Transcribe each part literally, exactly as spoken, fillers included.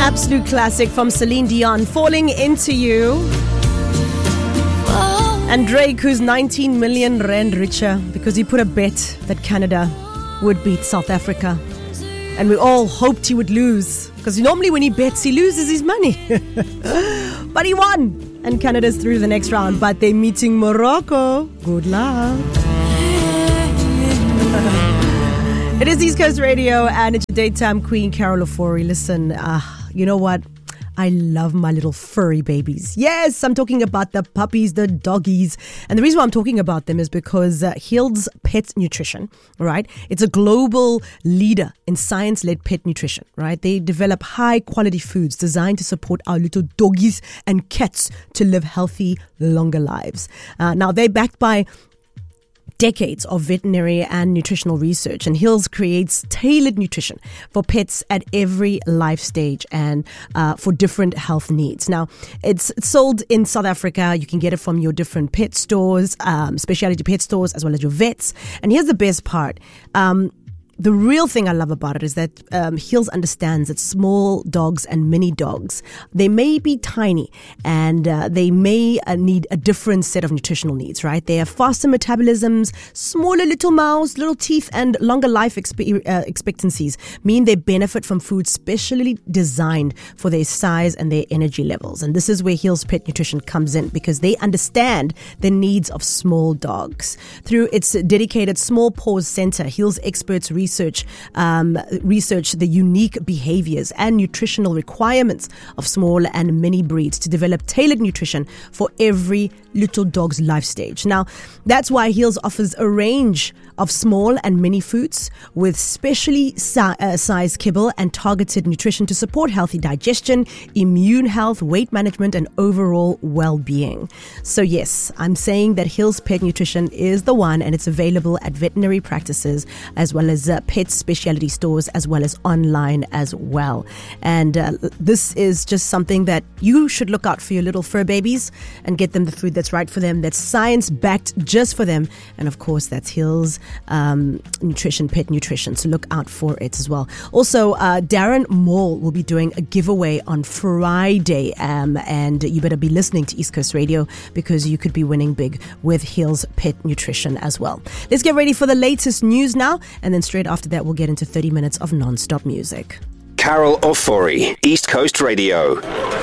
Absolute classic from Celine Dion, Falling Into You. And Drake, who's nineteen million rand richer because he put a bet that Canada would beat South Africa. And we all hoped he would lose, because normally when he bets, he loses his money. But he won. And Canada's through to the next round, but they're meeting Morocco. Good luck. It is East Coast Radio, and it's your daytime queen, Carol Ofori. Listen, uh, you know what? I love my little furry babies. Yes, I'm talking about the puppies, the doggies. And the reason why I'm talking about them is because uh, Hill's Pet Nutrition, right? It's a global leader in science-led pet nutrition, right? They develop high-quality foods designed to support our little doggies and cats to live healthy, longer lives. Uh, now, they're backed by decades of veterinary and nutritional research, and Hills creates tailored nutrition for pets at every life stage and uh, for different health needs. Now, it's sold in South Africa. You can get it from your different pet stores, um, specialty pet stores, as well as your vets. And here's the best part. Um, The real thing I love about it is that um, Hills understands that small dogs and mini dogs, they may be tiny and uh, they may uh, need a different set of nutritional needs, right? They have faster metabolisms, smaller little mouths, little teeth, and longer life expe- uh, expectancies mean they benefit from food specially designed for their size and their energy levels. And this is where Hills Pet Nutrition comes in, because they understand the needs of small dogs. Through its dedicated Small Paws Center, Hills experts research Research, um, research the unique behaviors and nutritional requirements of small and mini breeds to develop tailored nutrition for every little dog's life stage. Now, that's why Hills offers a range of small and mini foods with specially si- uh, sized kibble and targeted nutrition to support healthy digestion, immune health, weight management, and overall well-being. So yes, I'm saying that Hills Pet Nutrition is the one, and it's available at veterinary practices as well as uh, pet specialty stores, as well as online as well. And uh, this is just something that you should look out for your little fur babies and get them the food that's right for them, that's science-backed just for them. And of course, that's Hills um, Nutrition, Pet Nutrition. So look out for it as well. Also, uh, Darren Moll will be doing a giveaway on Friday. Um, and you better be listening to East Coast Radio, because you could be winning big with Hills Pet Nutrition as well. Let's get ready for the latest news now. And then straight after that, we'll get into thirty minutes of non-stop music. Carol Ofori, East Coast Radio.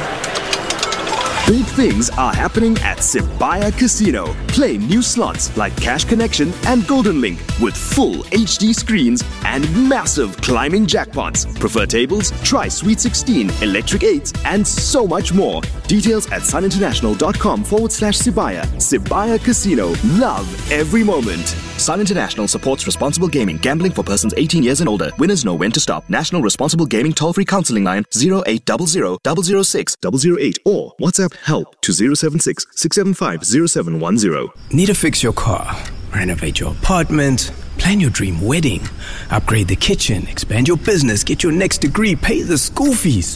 Big things are happening at Sibaya Casino. Play new slots like Cash Connection and Golden Link with full H D screens and massive climbing jackpots. Prefer tables? Try Sweet sixteen, Electric eights, and so much more. Details at suninternational.com forward slash Sibaya. Sibaya Casino. Love every moment. Sun International supports responsible gaming. Gambling for persons eighteen years and older. Winners know when to stop. National Responsible Gaming toll-free counseling line zero eight zero zero, zero zero six, zero zero eight or WhatsApp help to zero seven six, six seven five, zero seven one zero. Need to fix your car, renovate your apartment, plan your dream wedding, upgrade the kitchen, expand your business, get your next degree, pay the school fees.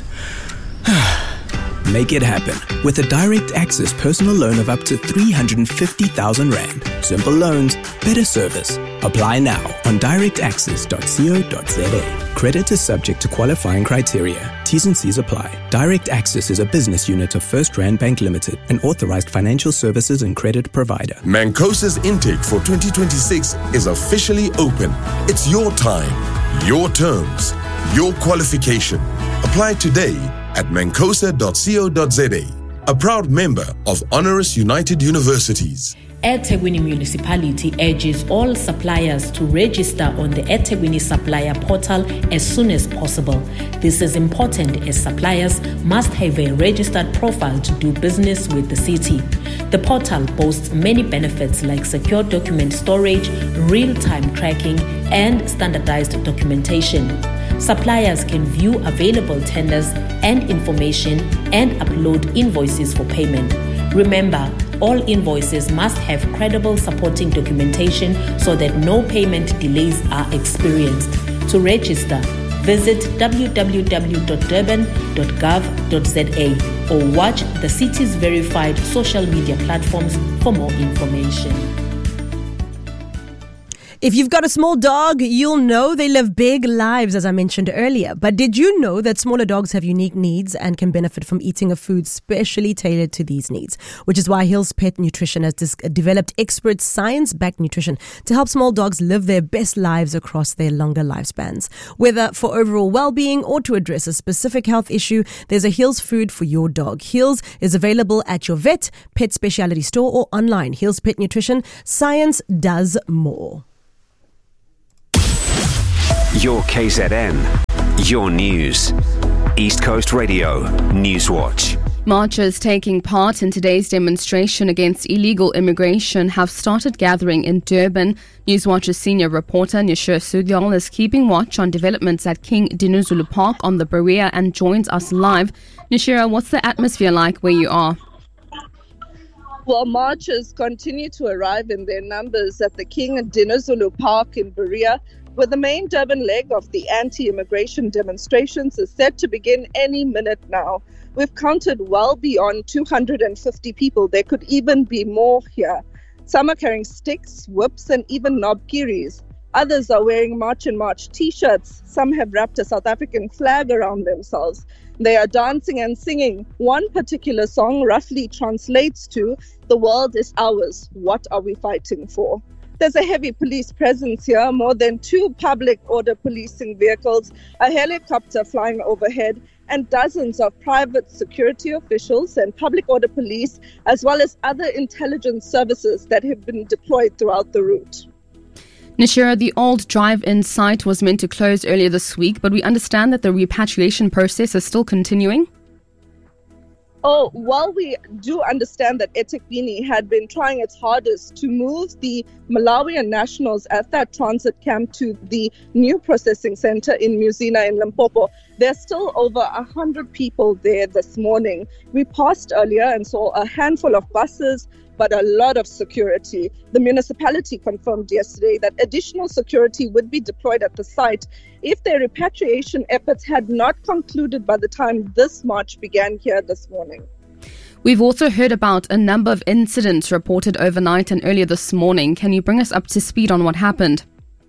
Make it happen with a direct access personal loan of up to three hundred fifty thousand rand. Simple loans, better service. Apply now on direct access dot co dot za. Credit is subject to qualifying criteria. T's and C's apply. Direct Access is a business unit of First Rand Bank Limited, an authorized financial services and credit provider. Mancosa's intake for twenty twenty-six is officially open. It's your time, your terms, your qualification. Apply today at mancosa dot co dot za, a proud member of Honoris United Universities. eThekwini Municipality urges all suppliers to register on the eThekwini Supplier Portal as soon as possible. This is important as suppliers must have a registered profile to do business with the city. The portal boasts many benefits like secure document storage, real-time tracking, and standardized documentation. Suppliers can view available tenders and information and upload invoices for payment. Remember, all invoices must have credible supporting documentation so that no payment delays are experienced. To register, visit w w w dot durban dot gov dot za or watch the city's verified social media platforms for more information. If you've got a small dog, you'll know they live big lives, as I mentioned earlier. But did you know that smaller dogs have unique needs and can benefit from eating a food specially tailored to these needs? Which is why Hills Pet Nutrition has dis- developed expert science-backed nutrition to help small dogs live their best lives across their longer lifespans. Whether for overall well-being or to address a specific health issue, there's a Hills food for your dog. Hills is available at your vet, pet specialty store or online. Hills Pet Nutrition. Science does more. Your K Z N, your news. East Coast Radio, Newswatch. Marchers taking part in today's demonstration against illegal immigration have started gathering in Durban. Newswatch's senior reporter Nishira Sudyal is keeping watch on developments at King Dinuzulu Park on the Berea and joins us live. Nishira, what's the atmosphere like where you are? Well, marchers continue to arrive in their numbers at the King Dinuzulu Park in Berea, where the main Durban leg of the anti-immigration demonstrations is set to begin any minute now. We've counted well beyond two hundred fifty people. There could even be more here. Some are carrying sticks, whips, and even knobkiris. Others are wearing March and March t-shirts. Some have wrapped a South African flag around themselves. They are dancing and singing. One particular song roughly translates to, "The world is ours. What are we fighting for?" There's a heavy police presence here, more than two public order policing vehicles, a helicopter flying overhead, and dozens of private security officials and public order police, as well as other intelligence services that have been deployed throughout the route. Nishira, the old drive-in site was meant to close earlier this week, but we understand that the repatriation process is still continuing. Oh, while we do understand that eThekwini had been trying its hardest to move the Malawian nationals at that transit camp to the new processing center in Musina in Limpopo, there's still over one hundred people there this morning. We passed earlier and saw a handful of buses, but a lot of security. The municipality confirmed yesterday that additional security would be deployed at the site if their repatriation efforts had not concluded by the time this march began here this morning. We've also heard about a number of incidents reported overnight and earlier this morning. Can you bring us up to speed on what happened?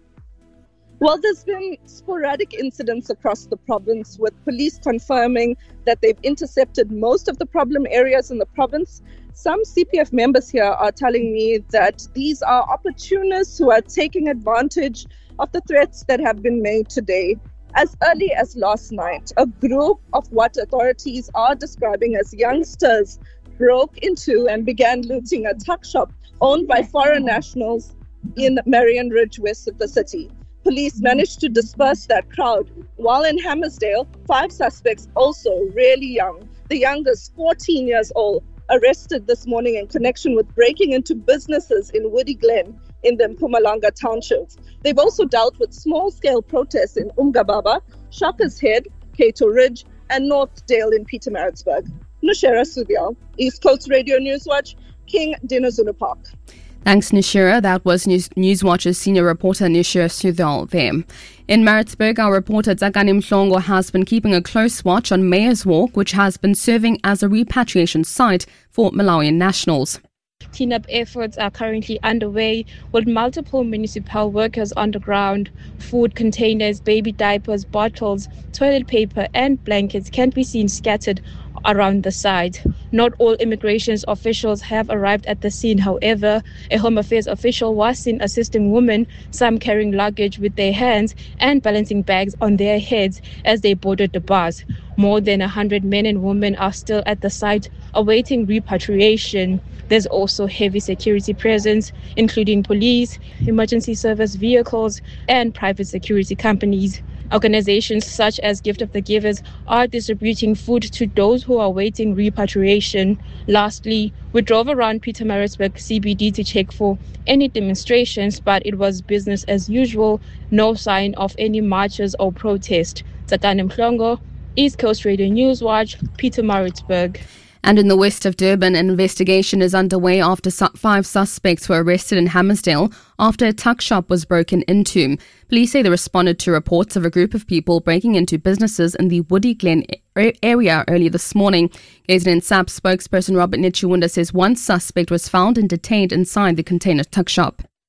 Well, there's been sporadic incidents across the province, with police confirming that they've intercepted most of the problem areas in the province. Some C P F members here are telling me that these are opportunists who are taking advantage of the threats that have been made today. As early as last night, a group of what authorities are describing as youngsters broke into and began looting a tuck shop owned by foreign nationals in Marion Ridge, west of the city. Police managed to disperse that crowd, while in Hammersdale, five suspects, also really young, the youngest fourteen years old, arrested this morning in connection with breaking into businesses in Woody Glen in the Mpumalanga townships. They've also dealt with small-scale protests in Umgababa, Shoppers Head, Cato Ridge, and Northdale in Pietermaritzburg. Nishira Sudyal, East Coast Radio Newswatch, King Dinuzulu Park. Thanks, Nishira. That was News- Newswatch's senior reporter Nishira Sudyal there. In Maritzburg, our reporter Tsakani Mhlongo has been keeping a close watch on Mayor's Walk, which has been serving as a repatriation site for Malawian nationals. Cleanup efforts are currently underway with multiple municipal workers on the ground. Food containers, baby diapers, bottles, toilet paper and blankets can be seen scattered around the site. Not all immigration officials have arrived at the scene. However, a Home Affairs official was seen assisting women, some carrying luggage with their hands and balancing bags on their heads as they boarded the bus. More than one hundred men and women are still at the site awaiting repatriation. There's also heavy security presence, including police, emergency service vehicles, and private security companies. Organizations such as Gift of the Givers are distributing food to those who are awaiting repatriation. Lastly, we drove around Pietermaritzburg C B D to check for any demonstrations, but it was business as usual. No sign of any marches or protest. Tsakani Mhlongo, East Coast Radio Newswatch, Pietermaritzburg. And in the west of Durban, an investigation is underway after su- five suspects were arrested in Hammersdale after a tuck shop was broken into. Police say they responded to reports of a group of people breaking into businesses in the Woody Glen area early this morning. KZN S A P spokesperson Robert Netshiwunda says one suspect was found and detained inside the container tuck shop.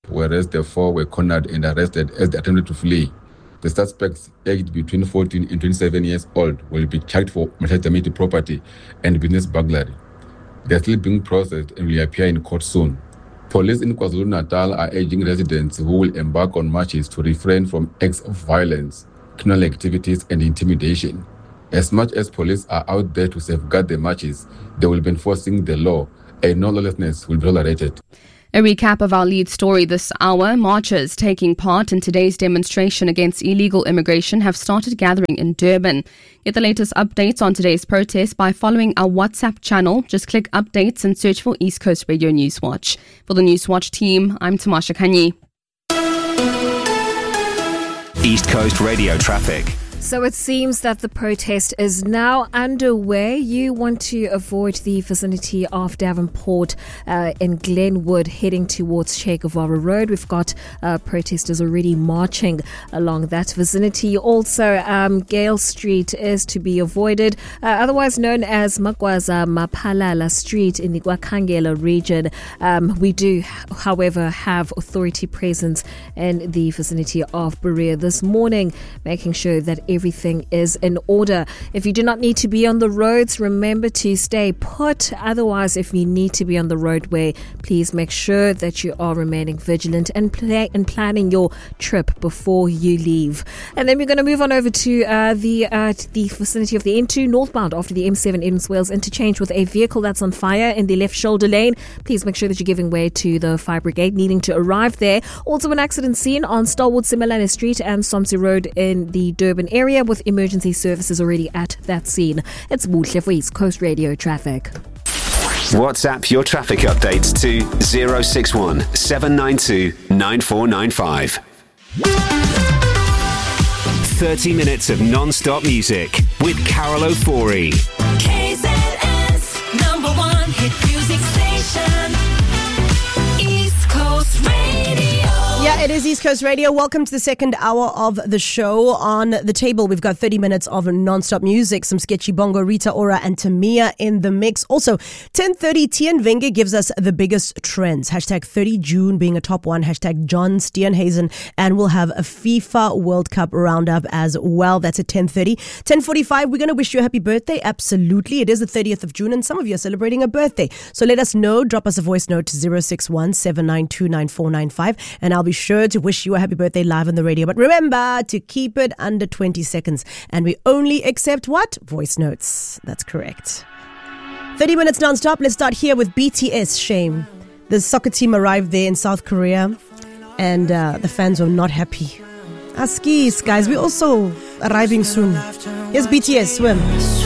whereas the four were cornered and arrested as they attempted to flee. The suspects, aged between fourteen and twenty-seven years old, will be charged for maltreating property and business burglary. They are still being processed and will appear in court soon. Police in KwaZulu-Natal are urging residents who will embark on marches to refrain from acts of violence, criminal activities, and intimidation. As much as police are out there to safeguard the marches, they will be enforcing the law, and no lawlessness will be tolerated. A recap of our lead story this hour. Marchers taking part in today's demonstration against illegal immigration have started gathering in Durban. Get the latest updates on today's protest by following our WhatsApp channel. Just click updates and search for East Coast Radio Newswatch. For the Newswatch team, I'm Tamasha Kanyi. East Coast Radio traffic. So it seems that the protest is now underway. You want to avoid the vicinity of Davenport uh, in Glenwood heading towards Che Guevara Road. We've got uh, protesters already marching along that vicinity. Also, um, Gale Street is to be avoided, uh, otherwise known as Magwaza Mapalala Street in the Gwakangela region. Um, we do, however, have authority presence in the vicinity of Berea this morning, making sure that everything is in order. If you do not need to be on the roads, remember to stay put. Otherwise, if you need to be on the roadway, please make sure that you are remaining vigilant and, play, and planning your trip before you leave. And then we're going to move on over to uh, the uh, the vicinity of the N two northbound after the M seven Edens Wales interchange with a vehicle that's on fire in the left shoulder lane. Please make sure that you're giving way to the fire brigade needing to arrive there. Also, an accident scene on Starwood Simelane Street and Somsey Road in the Durban area. area with emergency services already at that scene. It's Buhle for East Coast Radio Traffic. WhatsApp your traffic updates to zero six one seven nine two nine four nine five. thirty minutes of non-stop music with Carol Ofori. K Z S number one hit music station. East Coast Radio. Yeah, it is East Coast Radio. Welcome to the second hour of the show. On the table, we've got thirty minutes of non-stop music, some sketchy bongo, Rita Ora and Tamia in the mix. Also, ten thirty, Tian Wenger gives us the biggest trends. Hashtag thirty June being a top one. Hashtag John Steenhuisen. And we'll have a FIFA World Cup roundup as well. That's at ten thirty. ten forty-five, we're going to wish you a happy birthday. Absolutely. It is the thirtieth of June and some of you are celebrating a birthday. So let us know. Drop us a voice note to zero six one seven nine two nine four nine five and I'll be sure to wish you a happy birthday live on the radio. But remember to keep it under twenty seconds. And we only accept what? Voice notes. That's correct. thirty minutes non-stop. Let's start here with B T S. Shame. The soccer team arrived there in South Korea and uh, the fans were not happy. Askis, guys, we're also arriving soon. Here's B T S, Swim.